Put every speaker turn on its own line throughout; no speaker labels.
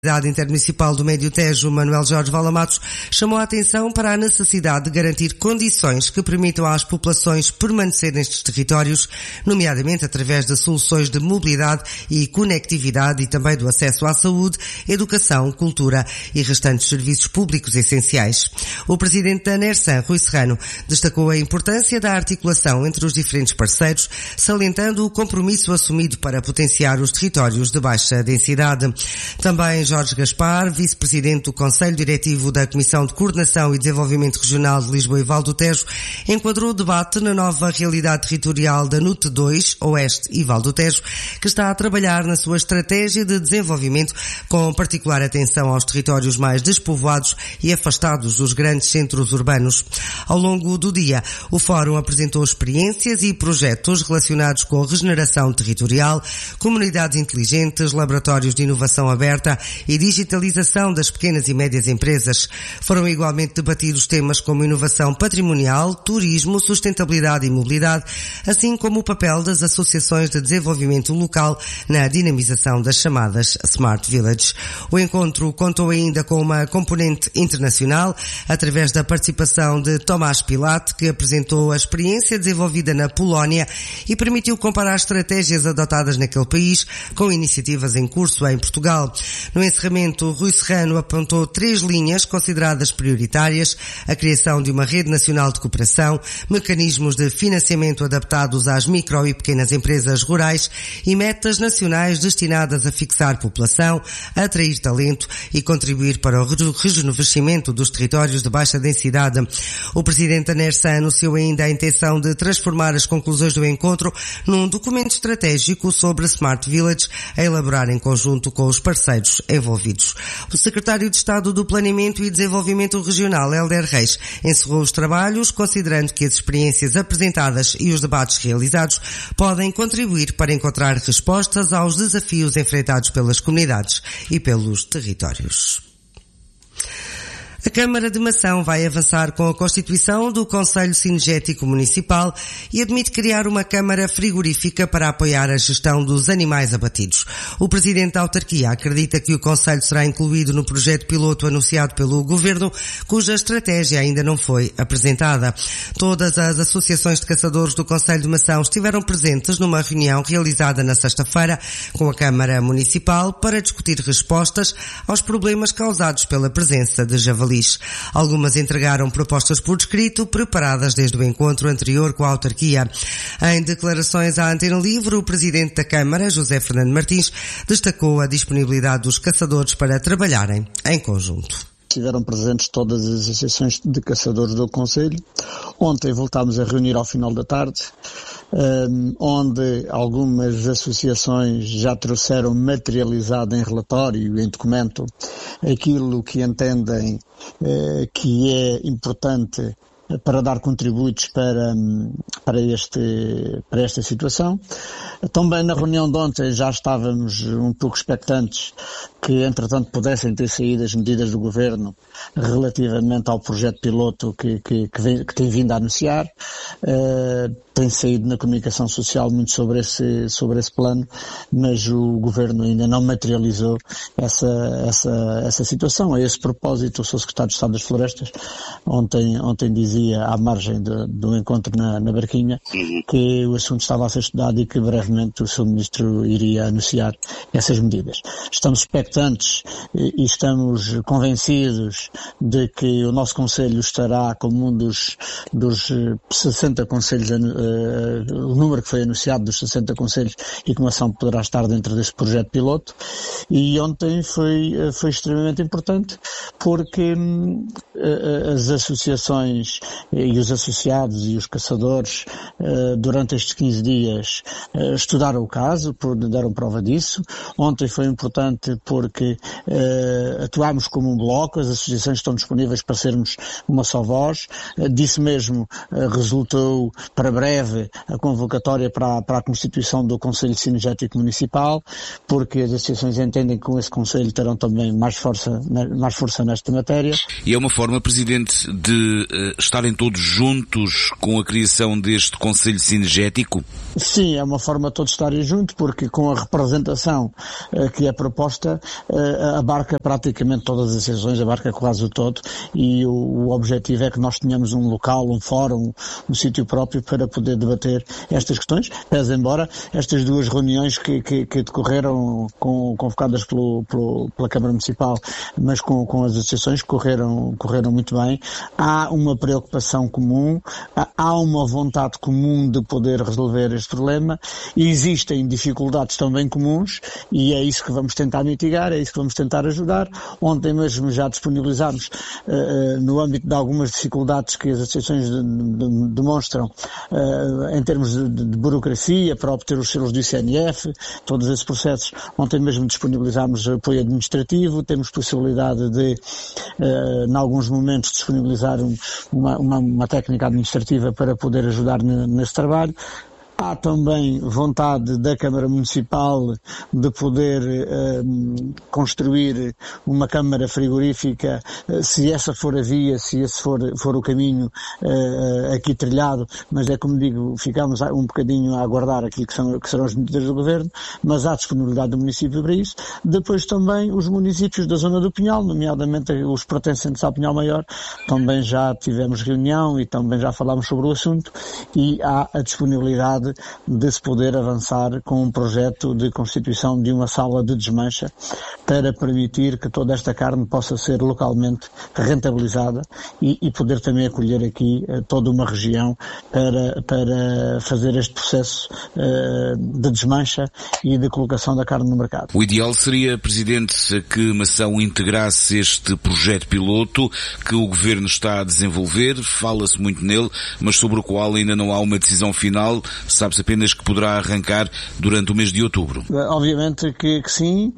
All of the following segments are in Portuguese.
A Intermunicipal do Médio Tejo, Manuel Jorge Valamatos, chamou a atenção para a necessidade de garantir condições que permitam às populações permanecer nestes territórios, nomeadamente através de soluções de mobilidade e conectividade e também do acesso à saúde, educação, cultura e restantes serviços públicos essenciais. O presidente da NERSAN, Rui Serrano, destacou a importância da articulação entre os diferentes parceiros, salientando o compromisso assumido para potenciar os territórios de baixa densidade. Também Jorge Gaspar, vice-presidente do Conselho Diretivo da Comissão de Coordenação e Desenvolvimento Regional de Lisboa e Val do Tejo, enquadrou o debate na nova realidade territorial da NUT 2, Oeste e Val do Tejo, que está a trabalhar na sua estratégia de desenvolvimento com particular atenção aos territórios mais despovoados e afastados dos grandes centros urbanos. Ao longo do dia, o Fórum apresentou experiências e projetos relacionados com a regeneração territorial, comunidades inteligentes, laboratórios de inovação aberta e digitalização das pequenas e médias empresas. Foram igualmente debatidos temas como inovação patrimonial, turismo, sustentabilidade e mobilidade, assim como o papel das associações de desenvolvimento local na dinamização das chamadas Smart Villages. O encontro contou ainda com uma componente internacional, através da participação de Tomás Pilat, que apresentou a experiência desenvolvida na Polónia e permitiu comparar estratégias adotadas naquele país com iniciativas em curso em Portugal. No encerramento, Rui Serrano apontou 3 linhas consideradas prioritárias: a criação de uma rede nacional de cooperação, mecanismos de financiamento adaptados às micro e pequenas empresas rurais e metas nacionais destinadas a fixar população, atrair talento e contribuir para o rejuvenescimento dos territórios de baixa densidade. O presidente da NERSAN anunciou ainda a intenção de transformar as conclusões do encontro num documento estratégico sobre a Smart Village, a elaborar em conjunto com os parceiros envolvidos. O secretário de Estado do Planeamento e Desenvolvimento Regional, Hélder Reis, encerrou os trabalhos, considerando que as experiências apresentadas e os debates realizados podem contribuir para encontrar respostas aos desafios enfrentados pelas comunidades e pelos territórios. A Câmara de Mação vai avançar com a constituição do Conselho Cinegético Municipal e admite criar uma Câmara Frigorífica para apoiar a gestão dos animais abatidos. O Presidente da Autarquia acredita que o Conselho será incluído no projeto piloto anunciado pelo Governo, cuja estratégia ainda não foi apresentada. Todas as associações de caçadores do Conselho de Mação estiveram presentes numa reunião realizada na sexta-feira com a Câmara Municipal para discutir respostas aos problemas causados pela presença de javalis. Algumas entregaram propostas por escrito, preparadas desde o encontro anterior com a autarquia. Em declarações à Antena Livre, o presidente da Câmara, José Fernando Martins, destacou a disponibilidade dos caçadores para trabalharem em conjunto.
Estiveram presentes todas as associações de caçadores do Conselho. Ontem voltámos a reunir ao final da tarde, onde algumas associações já trouxeram materializado em relatório e em documento aquilo que entendem que é importante para dar contributos para esta situação. Também na reunião de ontem já estávamos um pouco expectantes que, entretanto, pudessem ter saído as medidas do Governo relativamente ao projeto piloto que tem vindo a anunciar. Tem saído na comunicação social muito sobre esse plano, mas o Governo ainda não materializou essa situação. A esse propósito, o Sr. Secretário de Estado das Florestas ontem dizia, à margem do encontro na Barquinha, que o assunto estava a ser estudado e que brevemente o Sr. Ministro iria anunciar essas medidas. Estamos expectantes e estamos convencidos de que o nosso Conselho estará como um dos 60 Conselhos, o número que foi anunciado dos 60 Conselhos, e que Mação poderá estar dentro desse projeto piloto. E ontem foi extremamente importante porque as associações e os associados e os caçadores durante estes 15 dias estudaram o caso, deram prova disso. Ontem foi importante porque atuámos como um bloco, as associações estão disponíveis para sermos uma só voz. Disso mesmo resultou para breve breve a convocatória para a constituição do Conselho Cinegético Municipal, porque as associações entendem que com esse Conselho terão também mais força nesta matéria.
E é uma forma, Presidente, de estarem todos juntos com a criação deste Conselho Cinegético?
Sim, é uma forma de todos estarem juntos, porque com a representação que é proposta, abarca praticamente todas as associações, abarca quase o todo, e o objetivo é que nós tenhamos um local, um fórum, um sítio próprio para poder debater estas questões, pese embora estas duas reuniões que decorreram convocadas pela Câmara Municipal, mas com as associações correram muito bem. Há uma preocupação comum, há uma vontade comum de poder resolver este problema, e existem dificuldades também comuns, e é isso que vamos tentar mitigar, é isso que vamos tentar ajudar. Ontem mesmo já disponibilizámos, no âmbito de algumas dificuldades que as associações demonstram, em termos de burocracia, para obter os selos do ICNF, todos esses processos. Ontem mesmo disponibilizámos apoio administrativo, temos possibilidade de, em alguns momentos, disponibilizar uma técnica administrativa para poder ajudar nesse trabalho. Há também vontade da Câmara Municipal de poder construir uma câmara frigorífica, se essa for a via, se esse for o caminho aqui trilhado, mas é como digo, ficamos um bocadinho a aguardar aquilo que serão as medidas do Governo, mas há disponibilidade do município para isso. Depois também os municípios da zona do Pinhal, nomeadamente os pertencentes ao Pinhal Maior, também já tivemos reunião e também já falámos sobre o assunto, e há a disponibilidade de se poder avançar com um projeto de constituição de uma sala de desmancha para permitir que toda esta carne possa ser localmente rentabilizada e poder também acolher aqui toda uma região para fazer este processo de desmancha e de colocação da carne no mercado.
O ideal seria, Presidente, que Mação integrasse este projeto piloto que o Governo está a desenvolver, fala-se muito nele, mas sobre o qual ainda não há uma decisão final. Sabe-se apenas que poderá arrancar durante o mês de outubro.
Obviamente que sim,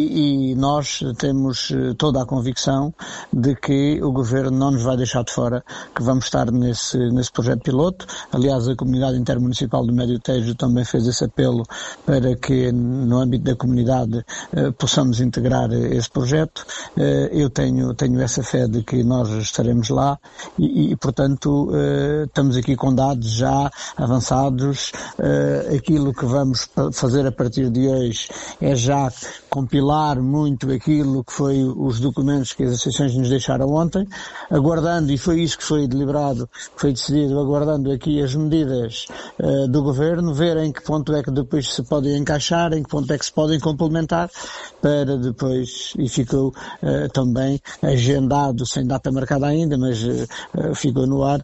e nós temos toda a convicção de que o Governo não nos vai deixar de fora, que vamos estar nesse projeto piloto. Aliás, a Comunidade Intermunicipal do Médio Tejo também fez esse apelo para que, no âmbito da comunidade, possamos integrar esse projeto. Eu tenho essa fé de que nós estaremos lá e portanto, estamos aqui com dados já avançados. Aquilo que vamos fazer a partir de hoje é já compilar muito aquilo que foi os documentos que as associações nos deixaram ontem, aguardando, e foi isso que foi deliberado, foi decidido, aguardando aqui as medidas do Governo, ver em que ponto é que depois se podem encaixar, em que ponto é que se podem complementar, para depois, e ficou também agendado, sem data marcada ainda, mas ficou no ar,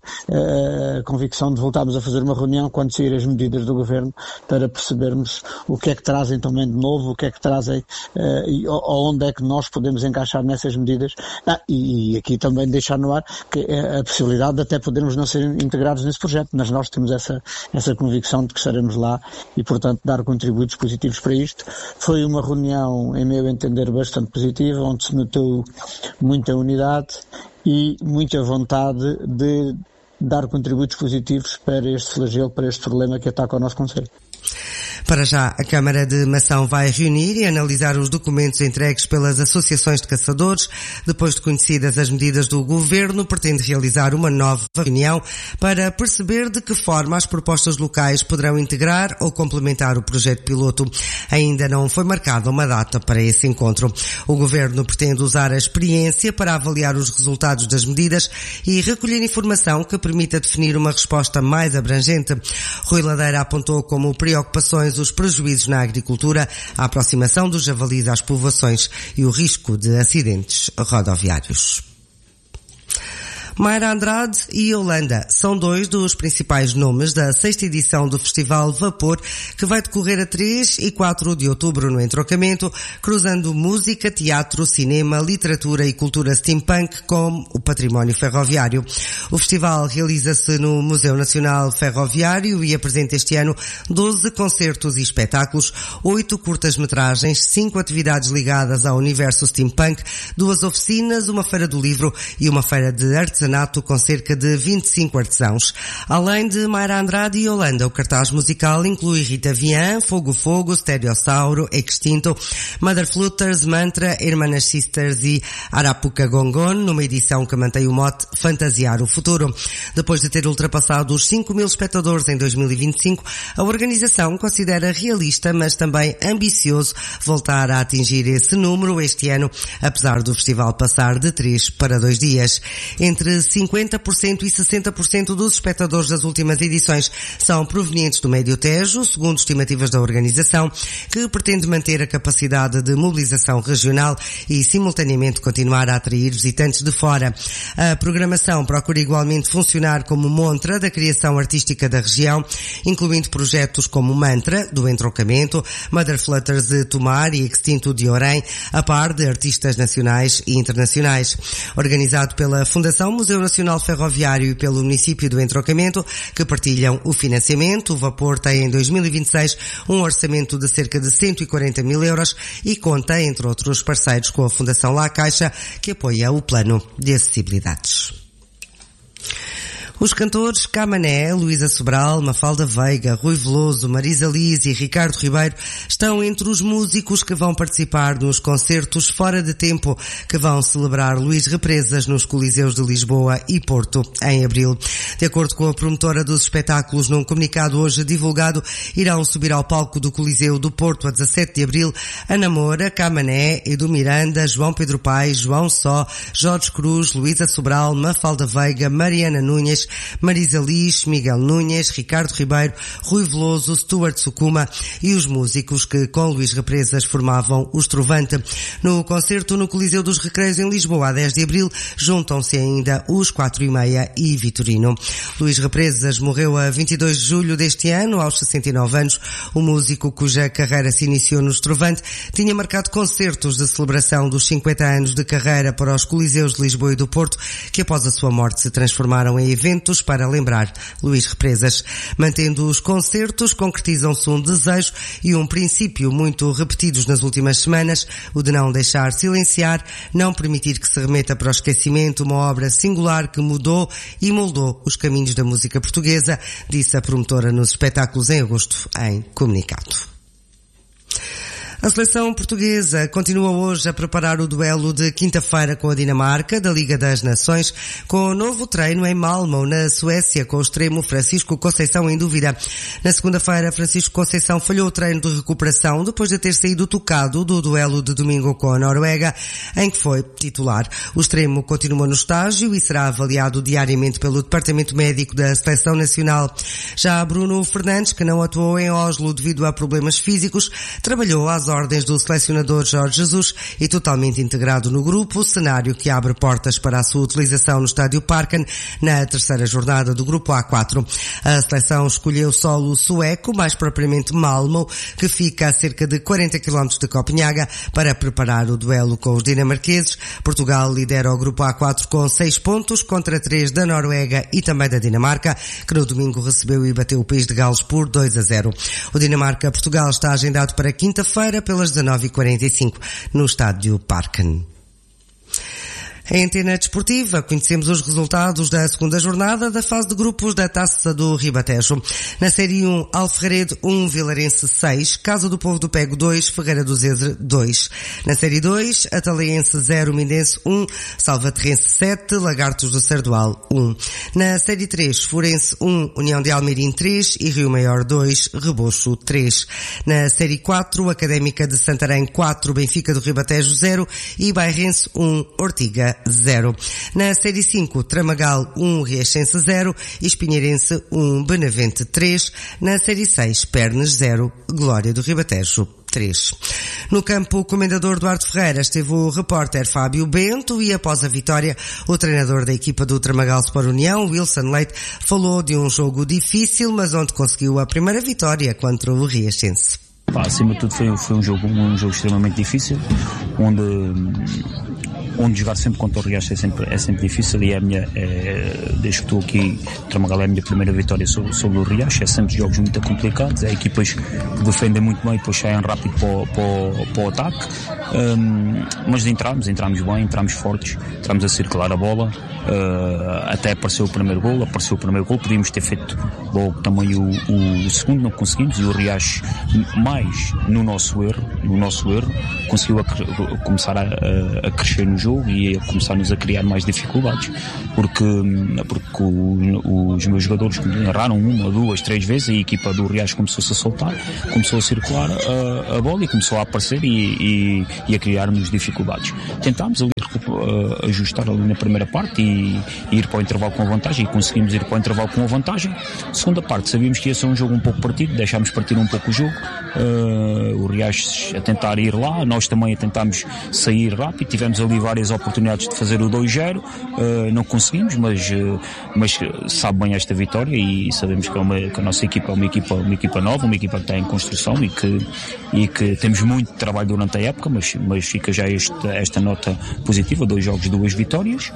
a convicção de voltarmos a fazer uma reunião quando sair as medidas do Governo, para percebermos o que é que trazem também de novo, o que é que trazem, e onde é que nós podemos encaixar nessas medidas, e aqui também deixar no ar que a possibilidade de até podermos não ser integrados nesse projeto, mas nós temos essa convicção de que estaremos lá e, portanto, dar contributos positivos para isto. Foi uma reunião, em meu entender, bastante positiva, onde se notou muita unidade e muita vontade de dar contributos positivos para este flagelo, para este problema que ataca o nosso concelho.
Para já, a Câmara de Mação vai reunir e analisar os documentos entregues pelas associações de caçadores. Depois de conhecidas as medidas do Governo, pretende realizar uma nova reunião para perceber de que forma as propostas locais poderão integrar ou complementar o projeto piloto. Ainda não foi marcada uma data para esse encontro. O Governo pretende usar a experiência para avaliar os resultados das medidas e recolher informação que permita definir uma resposta mais abrangente. Rui Ladeira apontou como preocupações os prejuízos na agricultura, a aproximação dos javalis às povoações e o risco de acidentes rodoviários. Mayra Andrade e Yolanda são dois dos principais nomes da 6ª edição do Festival Vapor, que vai decorrer a 3 e 4 de outubro no Entroncamento, cruzando música, teatro, cinema, literatura e cultura steampunk com o património ferroviário. O festival realiza-se no Museu Nacional Ferroviário e apresenta este ano 12 concertos e espetáculos, 8 curtas-metragens, 5 atividades ligadas ao universo steampunk, 2 oficinas, uma feira do livro e uma feira de artesanato artesanato com cerca de 25 artesãos. Além de Mayra Andrade e Holanda, o cartaz musical inclui Rita Vian, Fogo Fogo, Stereossauro, Extinto, Mother Fluters, Mantra, Hermanas Sisters e Arapuca Gongon, numa edição que mantém o mote Fantasiar o Futuro. Depois de ter ultrapassado os 5.000 espectadores em 2025, a organização considera realista, mas também ambicioso, voltar a atingir esse número este ano, apesar do festival passar de 3 para 2 dias. Entre 50% e 60% dos espectadores das últimas edições são provenientes do Médio Tejo, segundo estimativas da organização, que pretende manter a capacidade de mobilização regional e, simultaneamente, continuar a atrair visitantes de fora. A programação procura igualmente funcionar como montra da criação artística da região, incluindo projetos como Mantra, do Entroncamento, Mother Flutters de Tomar e Extinto de Orém, a par de artistas nacionais e internacionais. Organizado pela Fundação Museu Nacional Ferroviário e pelo município do Entroncamento, que partilham o financiamento, o Vapor tem em 2026 um orçamento de cerca de 140 mil euros e conta, entre outros parceiros, com a Fundação La Caixa, que apoia o plano de acessibilidades. Os cantores Camané, Luísa Sobral, Mafalda Veiga, Rui Veloso, Marisa Liz e Ricardo Ribeiro estão entre os músicos que vão participar nos concertos Fora de Tempo, que vão celebrar Luís Represas nos Coliseus de Lisboa e Porto em abril. De acordo com a promotora dos espetáculos, num comunicado hoje divulgado, irão subir ao palco do Coliseu do Porto a 17 de abril Ana Moura, Camané, Edu Miranda, João Pedro Paes, João Só, Jorge Cruz, Luísa Sobral, Mafalda Veiga, Mariana Núñez, Marisa Liz, Miguel Núñez, Ricardo Ribeiro, Rui Veloso, Stuart Sukuma e os músicos que com Luís Represas formavam o Estrovante. No concerto no Coliseu dos Recreios em Lisboa a 10 de abril juntam-se ainda os 4:30 e Vitorino. Luís Represas morreu a 22 de julho deste ano, aos 69 anos. O músico, cuja carreira se iniciou no Estrovante, tinha marcado concertos de celebração dos 50 anos de carreira para os Coliseus de Lisboa e do Porto, que após a sua morte se transformaram em eventos para lembrar Luís Represas. Mantendo os concertos, concretizam-se um desejo e um princípio muito repetidos nas últimas semanas, o de não deixar silenciar, não permitir que se remeta para o esquecimento uma obra singular que mudou e moldou os caminhos da música portuguesa, disse a promotora nos espetáculos em agosto, em comunicado. A seleção portuguesa continua hoje a preparar o duelo de quinta-feira com a Dinamarca, da Liga das Nações, com o novo treino em Malmö, na Suécia, com o extremo Francisco Conceição em dúvida. Na segunda-feira, Francisco Conceição falhou o treino de recuperação depois de ter saído tocado do duelo de domingo com a Noruega, em que foi titular. O extremo continua no estágio e será avaliado diariamente pelo Departamento Médico da Seleção Nacional. Já Bruno Fernandes, que não atuou em Oslo devido a problemas físicos, trabalhou às ordens do selecionador Jorge Jesus e totalmente integrado no grupo, cenário que abre portas para a sua utilização no Estádio Parken na terceira jornada do grupo A4. A seleção escolheu solo sueco, mais propriamente Malmö, que fica a cerca de 40 km de Copenhaga, para preparar o duelo com os dinamarqueses. Portugal lidera o grupo A4 com 6 pontos contra 3 da Noruega e também da Dinamarca, que no domingo recebeu e bateu o País de Gales por 2-0. O Dinamarca-Portugal está agendado para quinta-feira pelas 19h45 no Estádio Parken. Em Antena Desportiva, conhecemos os resultados da segunda jornada da fase de grupos da Taça do Ribatejo. Na Série 1, Alferredo 1, Vilarense 6, Casa do Povo do Pego 2, Ferreira do Zezer 2. Na Série 2, Atalaense 0, Mindense 1, Salvaterrense 7, Lagartos do Sardual 1. Na Série 3, Forense 1, União de Almeirim 3 e Rio Maior 2, Rebocho 3. Na Série 4, Académica de Santarém 4, Benfica do Ribatejo 0 e Bairrense 1, Ortiga 0. Na Série 5, Tramagal 1, Riachense 0 e Espinheirense 1, Benavente 3. Na Série 6, Pernes 0, Glória do Ribatejo 3. No campo, o comendador Duarte Ferreira esteve o repórter Fábio Bento e após a vitória, o treinador da equipa do Tramagal Sport União, Wilson Leite, falou de um jogo difícil, mas onde conseguiu a primeira vitória contra o Riachense.
Acima de tudo foi um jogo extremamente difícil, onde onde jogar sempre contra o Riacho é sempre difícil, e desde que estou aqui, Tramagal é a minha primeira vitória sobre o Riacho. É sempre jogos muito complicados, é equipas que defendem muito bem e depois saem rápido para o ataque, mas entramos bem, entramos fortes, entramos a circular a bola, até apareceu o primeiro gol, podíamos ter feito logo também o segundo, não conseguimos, e o Riacho, mais no nosso erro, conseguiu começar a crescer no jogo e a começar-nos a criar mais dificuldades, porque os meus jogadores erraram 1, 2, 3 vezes, a equipa do Riacho começou-se a soltar, começou a circular a bola e começou a aparecer e a criar-nos dificuldades. Tentámos ali ajustar ali na primeira parte e ir para o intervalo com a vantagem, e conseguimos ir para o intervalo com a vantagem. Segunda parte, sabíamos que ia ser um jogo um pouco partido, deixámos partir um pouco o jogo, o Riacho a tentar ir lá, nós também a tentámos sair rápido, tivemos ali várias oportunidades de fazer o 2-0, não conseguimos, mas sabe bem esta vitória, e sabemos que a nossa equipa é uma equipa nova, uma equipa que está em construção e que temos muito trabalho durante a época, mas fica já esta nota positiva, 2 jogos, 2 vitórias,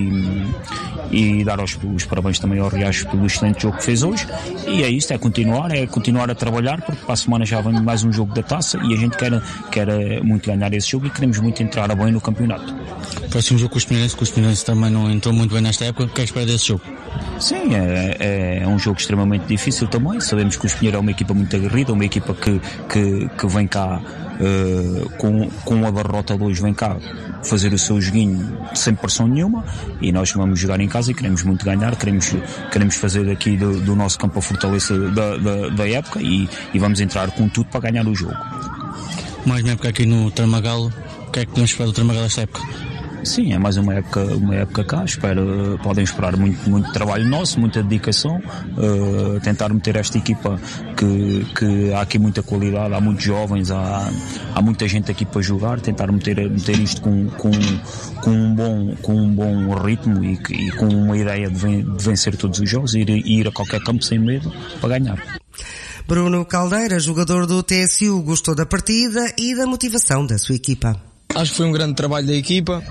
e dar os parabéns também ao Riacho pelo excelente jogo que fez hoje. E é isto, é continuar a trabalhar, porque para a semana já vem mais um jogo da taça e a gente quer muito ganhar esse jogo e queremos muito entrar bem no campeonato.
Próximo jogo com o Espinheirense também não entrou muito bem nesta época. O que é que espera desse jogo?
Sim, é um jogo extremamente difícil também. Sabemos que o Espinheiro é uma equipa muito aguerrida, uma equipa que vem cá com a Barrota 2, vem cá fazer o seu joguinho sem pressão nenhuma, e nós vamos jogar em casa e queremos muito ganhar, queremos fazer aqui do nosso campo a fortaleza da época, e vamos entrar com tudo para ganhar o jogo.
Mais uma época aqui no Tramagal, o que é que podemos esperar do Tramagal esta época?
Sim, é mais uma época cá, podem esperar muito trabalho nosso, muita dedicação, tentar meter esta equipa que há aqui muita qualidade, há muitos jovens, há muita gente aqui para jogar, tentar meter isto com um bom ritmo e com uma ideia de vencer todos os jogos e ir a qualquer campo sem medo para ganhar.
Bruno Caldeira, jogador do TSU, gostou da partida e da motivação da sua equipa.
Acho que foi um grande trabalho da equipa,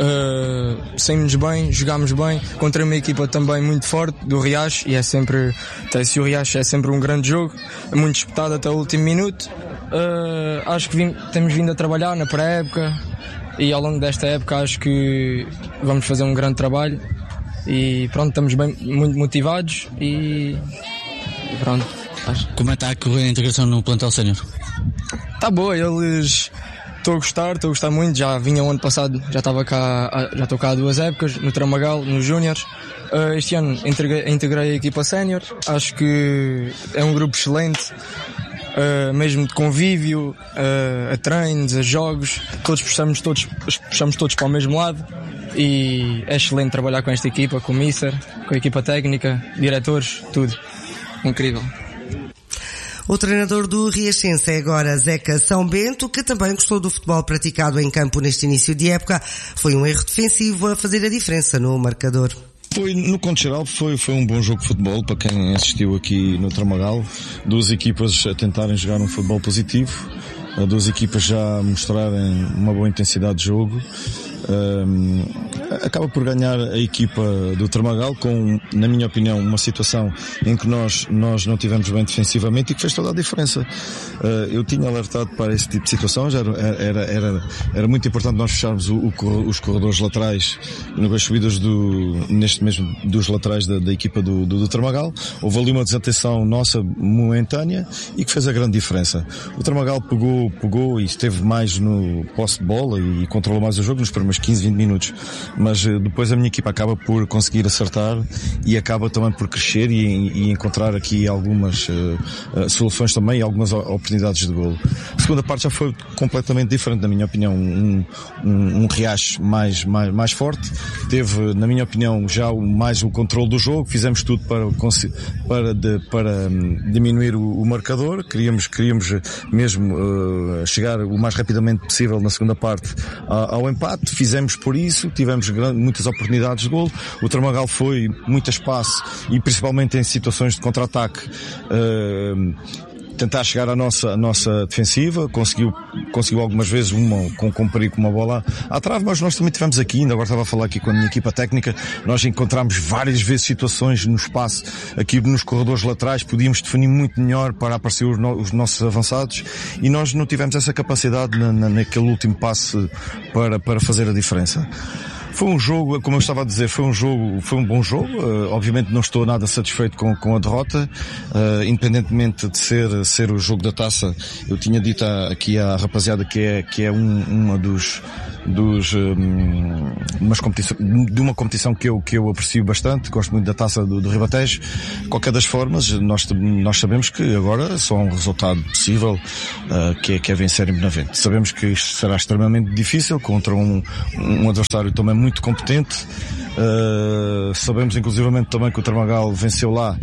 saímos bem, jogámos bem, contra uma equipa também muito forte, do Riacho, e TSU Riacho é sempre um grande jogo, muito disputado até o último minuto. Acho que temos vindo a trabalhar na pré-época, e ao longo desta época acho que vamos fazer um grande trabalho, e pronto, estamos bem, muito motivados, e pronto.
Como é que está a correr a integração no plantel sénior?
Está boa, estou a gostar muito, já vinha o ano passado, já estou cá há 2 épocas, no Tramagal, nos Júniores. Este ano integrei a equipa sénior, acho que é um grupo excelente, mesmo de convívio, a treinos, a jogos, puxamos todos para o mesmo lado, e é excelente trabalhar com esta equipa, com o Mister, com a equipa técnica, diretores, tudo. Incrível.
O treinador do Riachense é agora Zeca São Bento, que também gostou do futebol praticado em campo neste início de época. Foi um erro defensivo a fazer a diferença no marcador.
No conto geral foi um bom jogo de futebol para quem assistiu aqui no Tramagal. 2 equipas a tentarem jogar um futebol positivo, 2 equipas já a mostrarem uma boa intensidade de jogo. Acaba por ganhar a equipa do Tramagal com, na minha opinião, uma situação em que nós não tivemos bem defensivamente e que fez toda a diferença. Eu tinha alertado para esse tipo de situação, já era muito importante nós fecharmos os corredores laterais nas subidas neste mesmo dos laterais da equipa do Tramagal. Houve ali uma desatenção nossa momentânea e que fez a grande diferença. O Tramagal pegou e esteve mais no posse de bola e controlou mais o jogo nos primeiros 15, 20 minutos, mas depois a minha equipa acaba por conseguir acertar e acaba também por crescer e encontrar aqui algumas soluções também e algumas oportunidades de golo. A segunda parte já foi completamente diferente, na minha opinião, um Riacho mais forte, teve, na minha opinião, já mais o controle do jogo, fizemos tudo para diminuir o marcador, queríamos mesmo chegar o mais rapidamente possível na segunda parte ao empate. Fizemos por isso, tivemos muitas oportunidades de golo. O Tramagal foi muito espaço e principalmente em situações de contra-ataque tentar chegar à nossa defensiva, conseguiu algumas vezes com perigo uma bola à trave, mas nós também tivemos aqui, ainda agora estava a falar aqui com a minha equipa técnica, nós encontramos várias vezes situações no espaço, aqui nos corredores laterais, podíamos definir muito melhor para aparecer os nossos avançados, e nós não tivemos essa capacidade naquele último passe para fazer a diferença. Foi um jogo, como eu estava a dizer, foi um bom jogo. Obviamente não estou nada satisfeito com a derrota, independentemente de ser o jogo da taça. Eu tinha dito aqui à rapaziada que é uma uma competição que eu aprecio bastante, gosto muito da taça do Ribatejo. Qualquer das formas, nós sabemos que agora só há um resultado possível, que é vencer em Benavente. Sabemos que isto será extremamente difícil contra um adversário também muito competente. Sabemos inclusivamente também que o Tramagal venceu lá,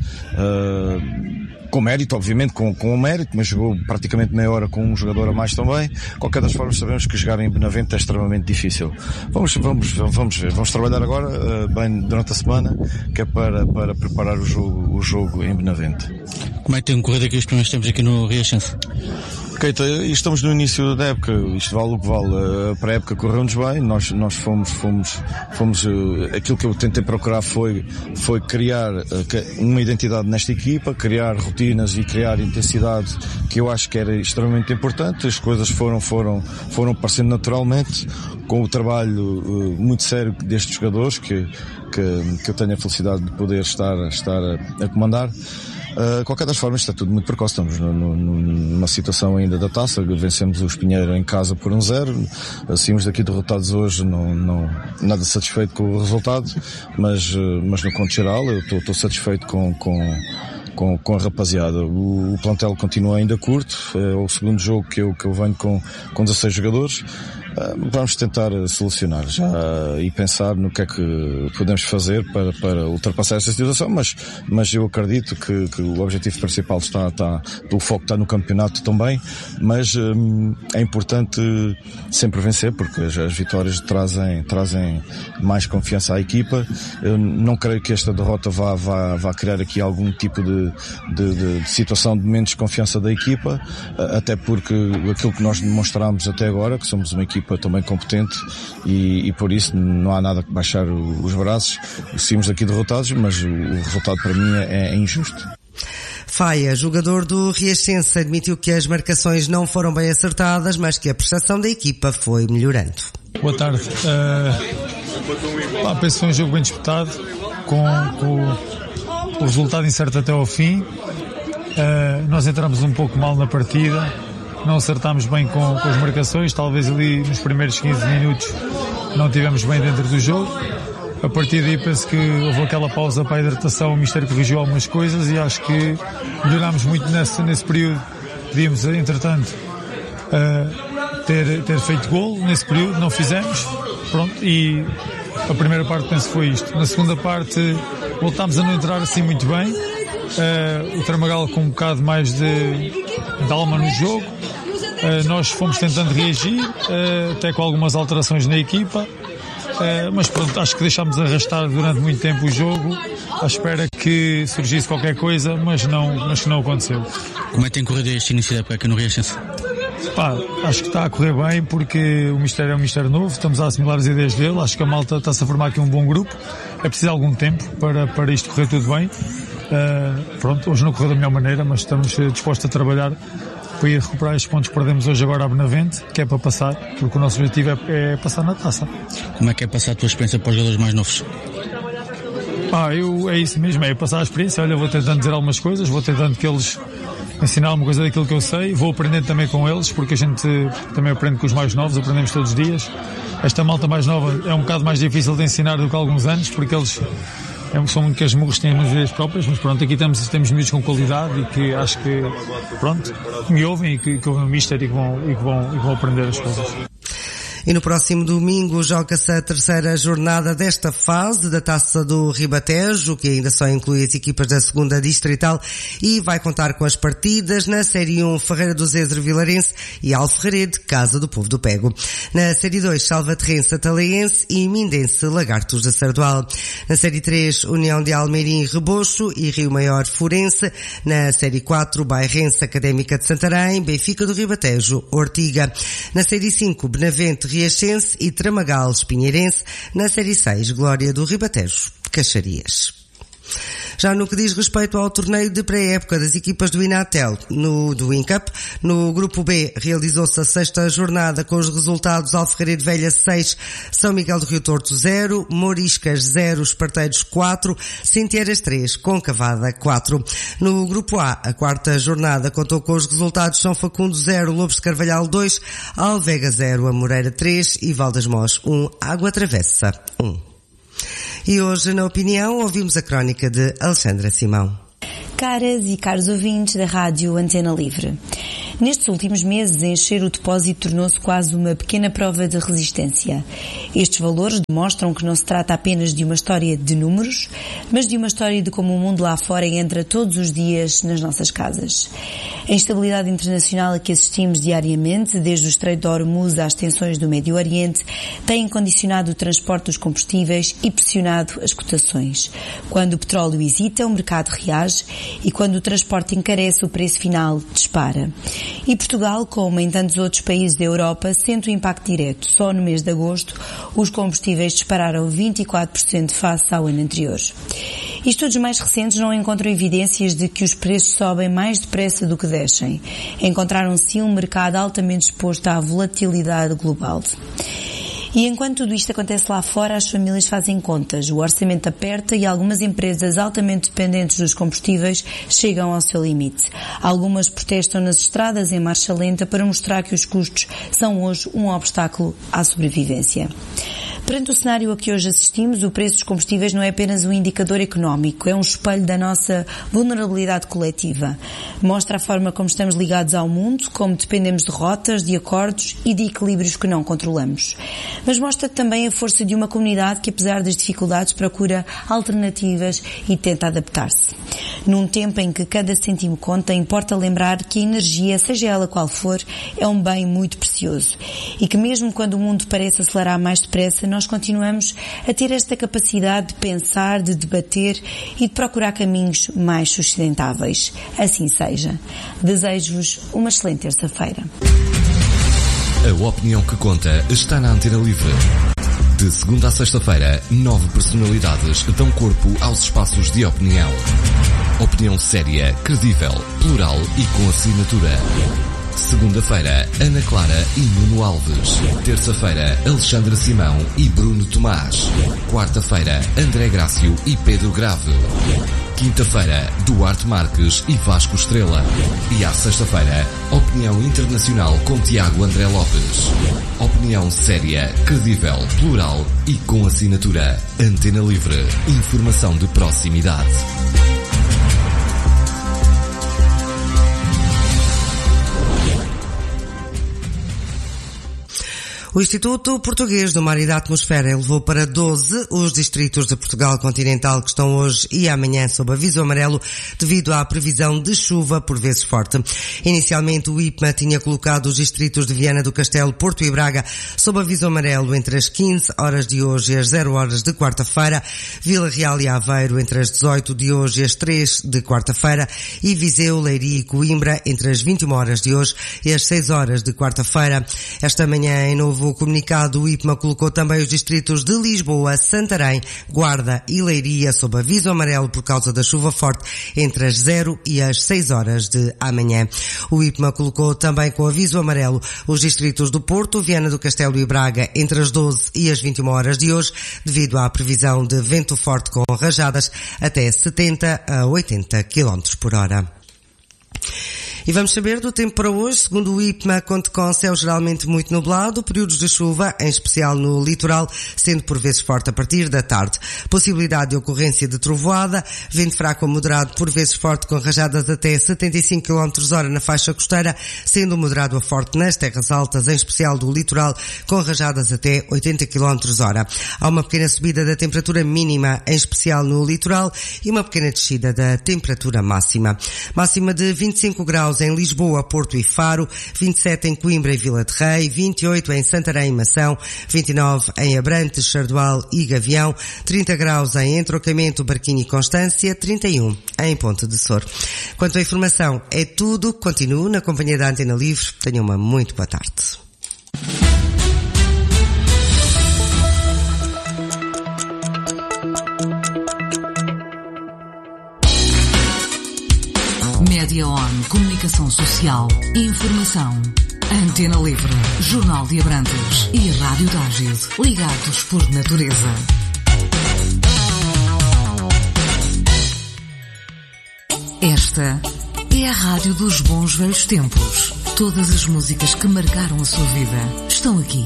com mérito, obviamente, com o mérito, mas jogou praticamente meia hora com um jogador a mais também. Qualquer das formas, sabemos que jogar em Benavente é extremamente difícil. Vamos ver. Vamos trabalhar agora, bem durante a semana, que é para preparar o jogo em Benavente.
Como é que tem corrido aqui os primeiros tempos aqui no Riachense?
Keita, estamos no início da época, isto vale o que vale. A pré-época correu-nos bem, nós fomos, aquilo que eu tentei procurar foi criar uma identidade nesta equipa, criar rotinas e criar intensidade, que eu acho que era extremamente importante. As coisas foram aparecendo naturalmente, com o trabalho muito sério destes jogadores, que eu tenho a felicidade de poder estar a comandar. Qualquer das formas, está tudo muito precoce. Estamos numa situação ainda da taça. Vencemos o Espinheiro em casa por 1-0. Saímos daqui derrotados hoje, não nada satisfeito com o resultado, mas no conto geral eu estou satisfeito com a rapaziada. O plantel continua ainda curto. É o segundo jogo que eu venho com 16 jogadores. Vamos tentar solucionar já e pensar no que é que podemos fazer para ultrapassar essa situação, mas eu acredito que o objetivo principal o foco está no campeonato também, mas é importante sempre vencer, porque as vitórias trazem mais confiança à equipa. Eu não creio que esta derrota vá criar aqui algum tipo de situação de menos confiança da equipa, até porque aquilo que nós demonstramos até agora, que somos uma equipa também competente, e por isso não há nada que baixar os braços. Saímos daqui derrotados, mas o resultado para mim é injusto.
Faia, jogador do Riachense, admitiu que as marcações não foram bem acertadas, mas que a prestação da equipa foi melhorando.
Boa tarde. Penso que foi um jogo bem disputado, com o resultado incerto até ao fim. Nós entramos um pouco mal na partida, não acertámos bem com as marcações, talvez ali nos primeiros 15 minutos não estivemos bem dentro do jogo. A partir daí penso que houve aquela pausa para a hidratação, o Mister corrigiu algumas coisas e acho que melhorámos muito nesse período. Podíamos, entretanto, ter feito gol nesse período, não fizemos, pronto, e a primeira parte penso que foi isto. Na segunda parte voltámos a não entrar assim muito bem, o Tramagal com um bocado mais de alma no jogo. Nós fomos tentando reagir, até com algumas alterações na equipa, mas pronto, acho que deixámos arrastar durante muito tempo o jogo, à espera que surgisse qualquer coisa, mas que não aconteceu.
Como é que tem corrido este início da época aqui no Riachense?
Acho que está a correr bem, porque o Mistério é um Mistério novo, estamos a assimilar as ideias dele, acho que a malta está-se a formar aqui um bom grupo, é preciso algum tempo para isto correr tudo bem. Pronto, hoje não correu da melhor maneira, mas estamos dispostos a trabalhar para ir recuperar estes pontos que perdemos hoje agora à Benavente, que é para passar, porque o nosso objetivo é passar na taça.
Como é que é passar a tua experiência para os jogadores mais novos?
É isso mesmo, é passar a experiência. Olha, vou tentando dizer algumas coisas, vou tentando que eles ensinar alguma coisa daquilo que eu sei, vou aprendendo também com eles, porque a gente também aprende com os mais novos, aprendemos todos os dias. Esta malta mais nova é um bocado mais difícil de ensinar do que há alguns anos, porque eles são muito que as murros têm nas vidas próprias, mas pronto, aqui temos miúdos com qualidade e que acho que, pronto, me ouvem e que ouvem o Mister e que vão aprender as coisas.
E no próximo domingo joga-se a terceira jornada desta fase da Taça do Ribatejo, que ainda só inclui as equipas da segunda distrital e vai contar com as partidas na Série 1 Ferreira do Zezer Vilarense e Alferrede, Casa do Povo do Pego. Na Série 2 Salvaterrense Atalaense e Mindense Lagartos da Sardual. Na Série 3 União de Almeirim Rebocho e Rio Maior Forense. Na Série 4 Bairrense Académica de Santarém, Benfica do Ribatejo, Ortiga. Na Série 5 Benavente Riachense e Tramagal Espinheirense. Na Série 6 Glória do Ribatejo, Caxarias. Já no que diz respeito ao torneio de pré-época das equipas do Inatel, do INCAP, no grupo B realizou-se a sexta jornada com os resultados: Alferreira Velha 6, São Miguel do Rio Torto 0, Moriscas 0, Esparteiros 4, Sintieras 3, Concavada 4. No grupo A, a quarta jornada contou com os resultados: São Facundo 0, Lobos de Carvalhal 2, Alvega 0, Amoreira 3 e Valdasmós 1, Água Travessa 1. E hoje, na opinião, ouvimos a crónica de Alexandra Simão.
Caras e caros ouvintes da Rádio Antena Livre. Nestes últimos meses, encher o depósito tornou-se quase uma pequena prova de resistência. Estes valores demonstram que não se trata apenas de uma história de números, mas de uma história de como o mundo lá fora entra todos os dias nas nossas casas. A instabilidade internacional a que assistimos diariamente, desde o Estreito de Hormuz às tensões do Médio Oriente, tem condicionado o transporte dos combustíveis e pressionado as cotações. Quando o petróleo hesita, o mercado reage, e quando o transporte encarece, o preço final dispara. E Portugal, como em tantos outros países da Europa, sente o impacto direto. Só no mês de agosto, os combustíveis dispararam 24% face ao ano anterior. Estudos mais recentes não encontram evidências de que os preços sobem mais depressa do que descem. Encontraram sim um mercado altamente exposto à volatilidade global. E enquanto tudo isto acontece lá fora, as famílias fazem contas, o orçamento aperta e algumas empresas altamente dependentes dos combustíveis chegam ao seu limite. Algumas protestam nas estradas em marcha lenta para mostrar que os custos são hoje um obstáculo à sobrevivência. Perante o cenário a que hoje assistimos, o preço dos combustíveis não é apenas um indicador económico, é um espelho da nossa vulnerabilidade coletiva. Mostra a forma como estamos ligados ao mundo, como dependemos de rotas, de acordos e de equilíbrios que não controlamos. Mas mostra também a força de uma comunidade que, apesar das dificuldades, procura alternativas e tenta adaptar-se. Num tempo em que cada cêntimo conta, importa lembrar que a energia, seja ela qual for, é um bem muito precioso e que mesmo quando o mundo parece acelerar mais depressa, nós continuamos a ter esta capacidade de pensar, de debater e de procurar caminhos mais sustentáveis. Assim seja. Desejo-vos uma excelente terça-feira.
A opinião que conta está na Antena Livre. De segunda a sexta-feira, 9 personalidades dão corpo aos espaços de opinião. Opinião séria, credível, plural e com assinatura. Segunda-feira, Ana Clara e Nuno Alves. Terça-feira, Alexandra Simão e Bruno Tomás. Quarta-feira, André Grácio e Pedro Grave. Quinta-feira, Duarte Marques e Vasco Estrela. E à sexta-feira, Opinião Internacional com Tiago André Lopes. Opinião séria, credível, plural e com assinatura. Antena Livre. Informação de proximidade.
O Instituto Português do Mar e da Atmosfera elevou para 12 os distritos de Portugal continental que estão hoje e amanhã sob aviso amarelo devido à previsão de chuva por vezes forte. Inicialmente o IPMA tinha colocado os distritos de Viana do Castelo, Porto e Braga sob aviso amarelo entre as 15 horas de hoje e as 0 horas de quarta-feira, Vila Real e Aveiro entre as 18 de hoje e as 3 de quarta-feira e Viseu, Leiria e Coimbra entre as 21 horas de hoje e as 6 horas de quarta-feira. Esta manhã, em novo comunicado, o IPMA colocou também os distritos de Lisboa, Santarém, Guarda e Leiria sob aviso amarelo por causa da chuva forte entre as 0 e as 6 horas de amanhã. O IPMA colocou também com aviso amarelo os distritos do Porto, Viana do Castelo e Braga entre as 12 e as 21 horas de hoje, devido à previsão de vento forte com rajadas até 70 a 80 km por hora. E vamos saber do tempo para hoje. Segundo o IPMA, conta com céu geralmente muito nublado, períodos de chuva, em especial no litoral, sendo por vezes forte a partir da tarde. Possibilidade de ocorrência de trovoada, vento fraco a moderado, por vezes forte, com rajadas até 75 km/h na faixa costeira, sendo moderado a forte nas terras altas, em especial do litoral, com rajadas até 80 km/h. Há uma pequena subida da temperatura mínima, em especial no litoral, e uma pequena descida da temperatura máxima. Máxima de 25 graus em Lisboa, Porto e Faro, 27 em Coimbra e Vila de Rei, 28 em Santarém e Mação, 29 em Abrantes, Sardual e Gavião, 30 graus em Entrocamento, Barquinho e Constância, 31 em Ponte de Sor. Quanto à informação, é tudo. Continuo na companhia da Antena Livre. Tenham uma muito boa tarde.
Média On, comunicação social, informação. Antena Livre, Jornal de Abrantes e Rádio Tágil, ligados por natureza. Esta é a rádio dos bons velhos tempos. Todas as músicas que marcaram a sua vida estão aqui.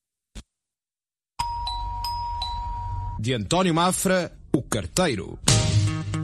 De António Mafra, o Carteiro.